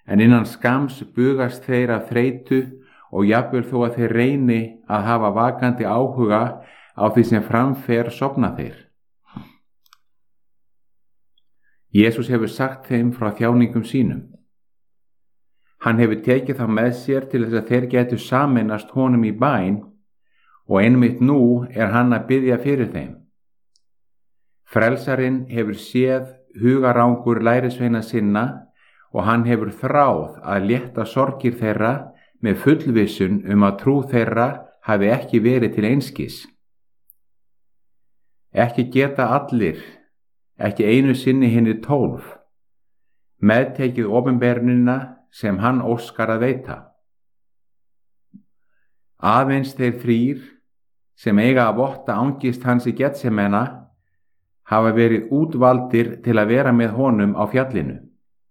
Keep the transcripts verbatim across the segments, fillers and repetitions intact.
en innan skams bugast þeir af þreytu og jafnvel þó að þeir reyni að hafa vakandi áhuga á því sem framfer sofna þeir. Jesús hefur sagt þeim frá þjáningum sínum. Hann hefur tekið þá með sér til þess að þeir getu sameinast honum í bæn og einmitt nú er hann að biðja fyrir þeim. Frelsarinn hefur séð hugarangur lærisveina sinna og hann hefur þráð að létta sorgir þeirra með fullvissun um að trú þeirra hafi ekki verið til einskis. Ekki geta allir, ekki einu sinni hinir tólf, meðtekið opinberunina sem hann óskar að veita. Aðeins þeir þrír sem eiga að votta angist hans í Getsemena hafa verið útvaldir til að vera með honum á fjallinu.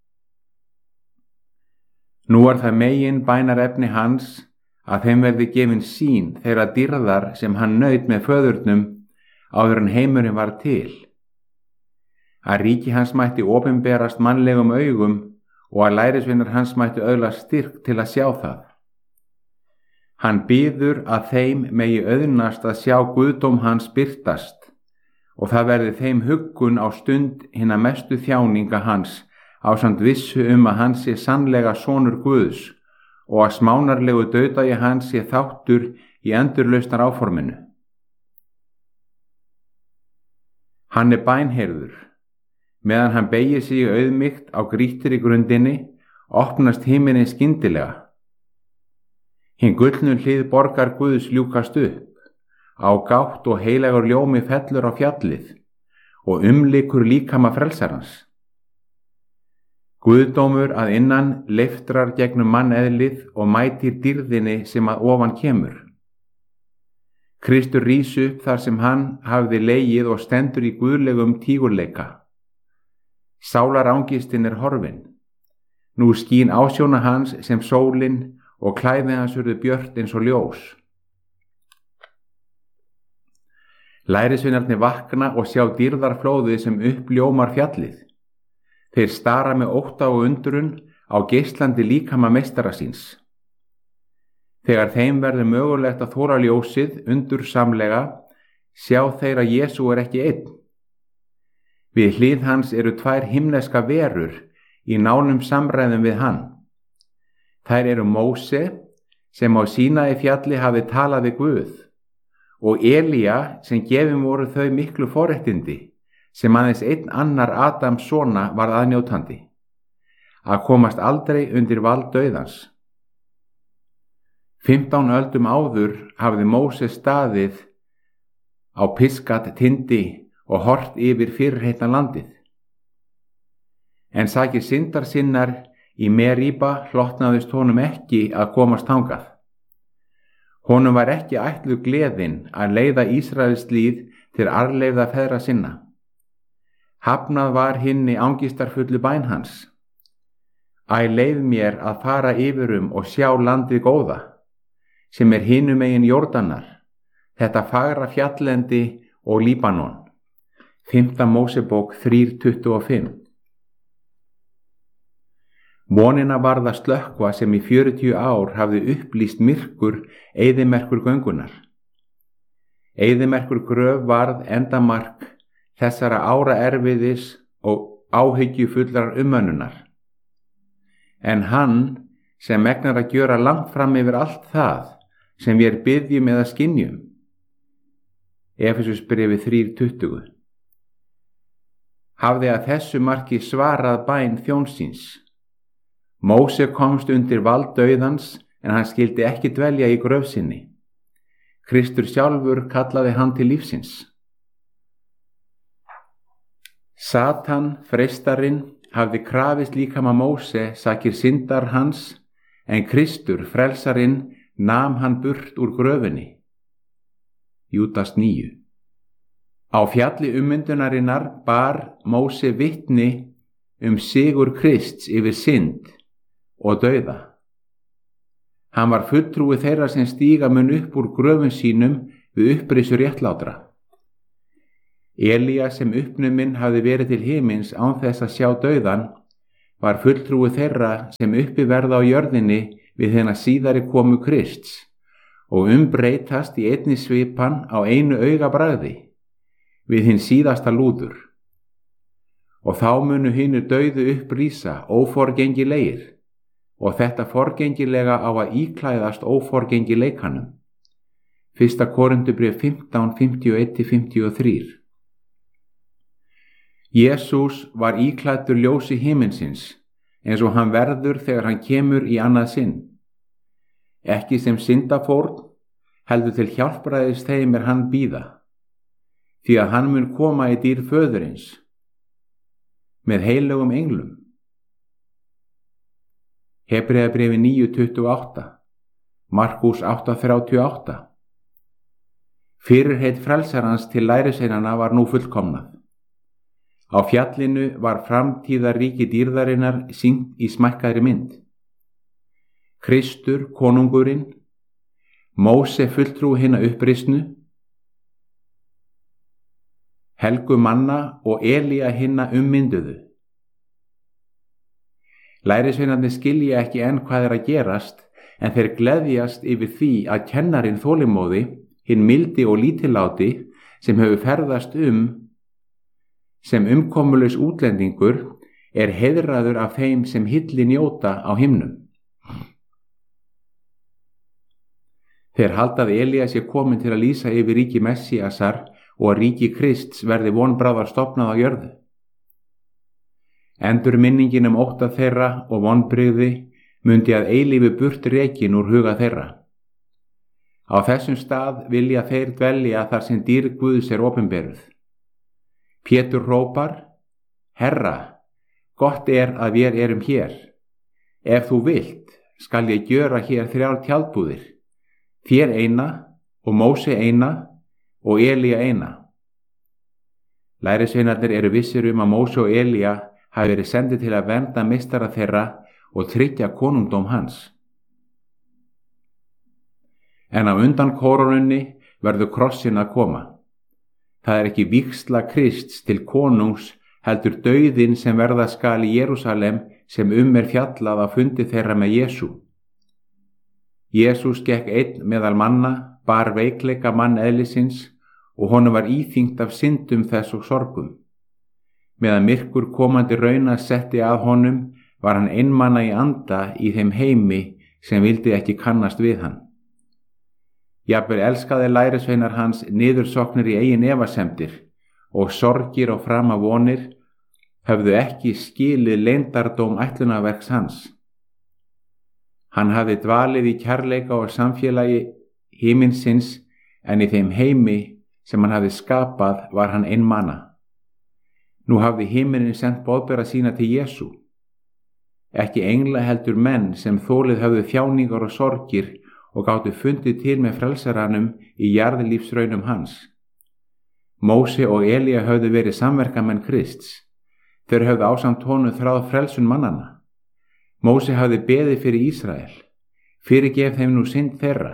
Nú er það megin bænarefni hans að þeim verði gefin sýn þeirra dýrðar sem hann naut með föðurnum áður en heimurinn var til. Að ríki hans mætti opinberast mannlegum augum og að lærisveinar hans mætti öðlast styrk til að sjá það. Hann biður að þeim megi auðnast að sjá guðdóm hans birtast og það verði þeim huggun á stund hinna mestu þjáninga hans ásamt vissu um að hann sé sannlega sonur Guðs og að smánarlegu dauðdagi hans sé þáttur í endurlausnar áforminu. Hann er bænheyrður. Meðan hann beygir sig í auðmýkt á grýttri grundinni, opnast himinin skyndilega. Hinn gullnu hlið borgar Guðs ljúkast upp, á gátt og heilagur ljómi fellur á fjallið og umlykur líkama frelsarans. Guðdómur að innan leiftrar gegnum manneðlið og mætir dýrðinni sem að ofan kemur. Kristur rís upp þar sem hann hafði legið og stendur í guðlegum tígurleika. Sálarangistin er horfin. Nú skín ásjóna hans sem sólin og klæði hans urðu björt eins og ljós. Lærisveinarnir vakna og sjá dýrðarflóðið sem uppljómar fjallið. Þeir stara með ótta og undrun á geislandi líkama meistara síns. Þegar þeim verður mögulegt að þóra ljósið undursamlega, sjá þeir að Jesú er ekki einn. Við hlið hans eru tvær himneska verur í nánum samræðum við hann. Þær eru Móse, sem á Sínaí fjalli hafi talað við Guð, og Elía, sem gefin voru þau miklu forréttindi, sem aðeins einn annar Adams sona varð aðnjótandi, að komast aldrei undir vald dauðans. Fimmtán öldum áður hafði Móse staðið á Pisgat tindi og hort yfir fyrirheitna landið. En sakir syndar sinnar í Meríba hlotnaðist honum ekki að komast þangað. Honum var ekki ætluð gleðin að leiða Ísraels líð til arfleifða feðra sinna. Hafnað var hinni angistarfullu bæn hans. Æ, leið mér að fara yfir um og sjá landið góða, sem er hinum megin Jórdanar, þetta fagra fjalllendi og Líbanon. Fimmta Mósebók þrjú tuttugu og fimm. Vonina varð að slökkva sem í fjörutíu ár hafði upplýst myrkur eyðimerkur göngunar. Eyðimerkur gröf varð endamark þessara ára erfiðis og áhyggjufullar umönnunar. En hann sem megnar að gjöra langt fram yfir allt það sem við biðjum eða skynjum. Efesusbréfið þrjú tuttugu. Hafði að þessu marki svarað bæn þjónsins. Móse komst undir vald dauðans en hann skildi ekki dvelja í gröf sinni. Kristur sjálfur kallaði hann til lífsins. Satan, freistarinn, hafði krafist líkama Móse sakir syndar hans, en Kristur, frelsarinn, nam hann burt úr gröfinni. Júdas níu. Á fjalli ummyndunarinnar bar Móse vitni um sigur Krists yfir synd og dauða. Hann var fulltrúi þeirra sem stíga mun upp úr gröfum sínum við upprisu réttlátra. Elía sem uppnuminn hafði verið til himins án þess að sjá dauðan, var fulltrúi þeirra sem uppi verða á jörðinni við hina síðari komu Krists og umbreytast í einni svipan á einu augabragði við hinn síðasta lúður. Og þá munu hinu dauðu upprísa óforgengilegir, og þetta forgengilega á að íklæðast óforgengileikanum. Fyrsta Korintubréf fimmtán, fimmtíu og eitt til fimmtíu og þrjú. Jesús var íklæddur ljósi himinsins, eins og hann verður þegar hann kemur í annað sinn. Ekki sem syndafórn, heldur til hjálpræðis þeim er hann bíða, því að hann mun koma í dýrð föðurins, með heilögum englum. Hebreabréfi níu, tuttugu og átta, Markús átta, þrjátíu og átta. Fyrirheit frelsarans til lærisveinanna var nú fullkomnað. Á fjallinu var framtíðarríki dýrðarinnar sýnt í smækkaðri mynd. Kristur, konungurinn, Móse fulltrú hinna upprisnu, Helgu manna og Elía hinna ummynduðu. Lærisveinarnir skilja ekki enn hvað er að gerast, en þeir gleðjast yfir því að kennarinn þolinmóði, hinn mildi og lítilláti, sem hefur ferðast um sem umkomulaus útlendingur, er heiðraður af þeim sem hilli njóta á himnum. Þeir halda að Elías sé kominn til að lýsa yfir ríki Messíasar og að ríki Krists verði vonbráðar stofnað á jörðu. Endurminningin um ótta þeirra og vonbrigði mundi að eilífu burt rekin úr huga þeirra. Á þessum stað vilja þeir dvelja þar sem dýrð Guðs er opinberuð. Pétur hrópar: Herra, gott er að við erum hér. Ef þú vilt, skal ég gjöra hér þrjár tjaldbúðir, þér eina og Móse eina og Elía eina. Lærisveinarnir eru vissir um að Móse og Elía hafi verið sendið til að vernda meistara þeirra og tryggja konungdóm hans. En á undan kórónunni verður krossin að koma. Það er ekki vígsla Krists til konungs, heldur dauðinn sem verða skal í Jerúsalem sem um er fjallað á fundi þeirra með Jesú. Jesús gekk einn meðal manna, bar veikleika mann eðlisins og honum var íþyngt af syndum þess og sorgum. Meðan myrkur komandi rauna setti að honum, var hann einmana í anda í þeim heimi sem vildi ekki kannast við hann. Jafnvel elskaði lærisveinar hans niðursoknir í eigin efasemdir og sorgir og framavonir höfðu ekki skilið leyndardóm ætlunarverks hans. Hann hafði dvalið í kærleika og samfélagi himinsins, en í þeim heimi sem hann hafði skapað var hann einmana. Nú hafði himinin sent boðbera sína til Jesú. Ekki engla heldur menn sem þolið höfðu þjáningar og sorgir og gátu fundið til með frelsaranum í jarðlífsraunum hans. Móse og Elía höfðu verið samverkamenn Krists. Þeir höfðu ásamt honum þráð frelsun mannanna. Móse hafði beðið fyrir Ísrael: fyrirgef þeim nú synd þeirra.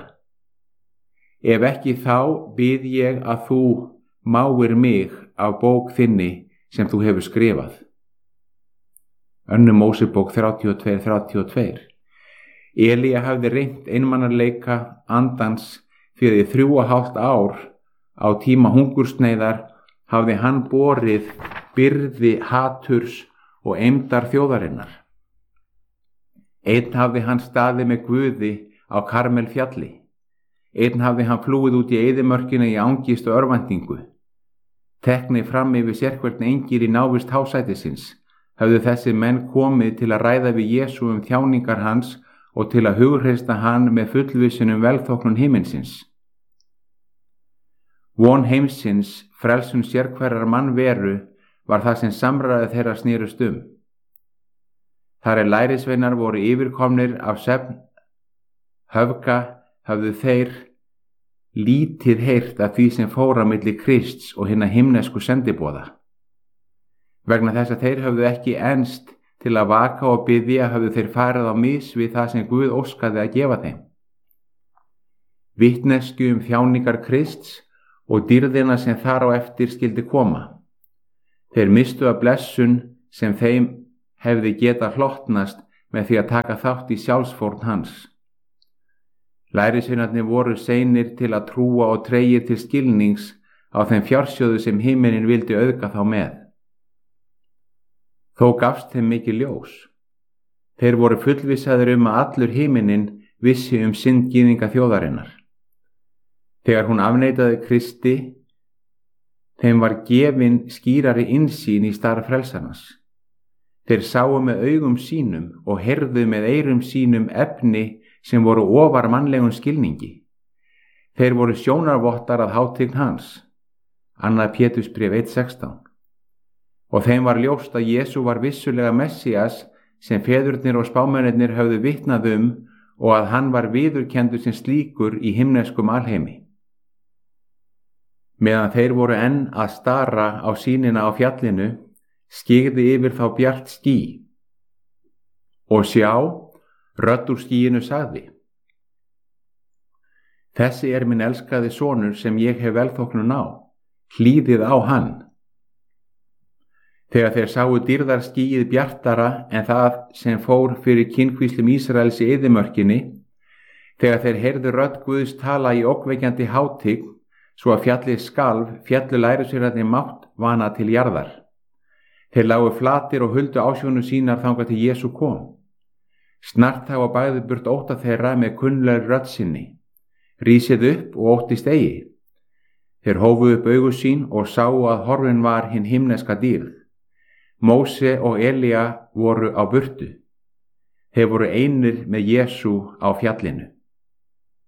Ef ekki þá bið ég að þú máir mig af bók þinni sem þú hefur skrifað. Önnur Mósebók þrjátíu og tvö, þrjátíu og tvö. Elía hafði reynt einmanaleika andans fyrir í þrjú og hálft ár. Á tíma hungursneyðar hafði hann borið byrði haturs og eymdar þjóðarinnar. Einn hafði hann staðið með Guði á Karmel fjalli. Einn hafði hann flúið út í eyðimörkina í angist og örvæntingu. Teknir fram yfir sérhvern engil í návist hásætisins höfðu þessi menn komið til að ræða við Jesú um þjáningar hans og til að hughreysta hann með fullvissun um velþóknun himinsins. Von heimsins, frelsun sérhverrar mannveru, var það sem samræði þeirra snerust um. Þar er lærisveinar voru yfirkomnir af svefn höfga, höfðu þeir lítið heyrt af því sem fór á milli Krists og hinna himnesku sendiboða. Vegna þess að þeir höfðu ekki enst til að vaka og biðja, höfðu þeir farið á mis við það sem Guð óskaði að gefa þeim. Vitnesku um þjáningar Krists og dýrðina sem þar á eftir skildi koma. Þeir mistu að blessun sem þeim hefði getað hlottnast með því að taka þátt í sjálfsfórn hans. Lærisveinarnir voru seinir til að trúa og tregir til skilnings á þeim fjársjóðu sem himinin vildi auðga þá með. Þó gafst þeim mikið ljós. Þeir voru fullvissaðir um að allur himinin vissi um syndgyðinga þjóðarinnar. Þegar hún afneitaði Kristi, þeim var gefin skýrari innsýn í starf frelsarans. Þeir sáu með augum sínum og heyrðu með eyrum sínum efni sem voru ofar mannlegum skilningi. Þeir voru sjónarvottar að hátign hans. Annað Pétursbréf eitt sextán. Og þeim var ljóst að Jesú var vissulega Messías sem feðurnir og spámennirnir höfðu vitnað um og að hann var viðurkenndur sem slíkur í himneskum alheimi. Meðan þeir voru enn að stara á sýnina á fjallinu, skyggði yfir þá bjart ský. Og sjá, rödd úr skýinu sagði: Þessi er minn elskaði sonur sem ég hef velþóknun á, hlýðið á hann. Þegar þeir sáu dýrðarskýið bjartara en það sem fór fyrir kynkvíslum Ísraels í eyðimörkinni, þegar þeir heyrðu rödd Guðs tala í ógnvekjandi hátign, svo að fjallið skalf, fjallu lærisveinarnir mátt vana til jarðar. Þeir lágu flatir og huldu ásjónu sínar þangað til Jesú kom. Snart þá að bæði burt ótta þeirra með kunnlegri rödd sinni. Rísið upp og óttist eigi. Þeir hófuðu upp augu sín og sáu að horfin var hin himneska dýrð. Móse og Elía voru á burtu. Þeir voru einir með Jesú á fjallinu.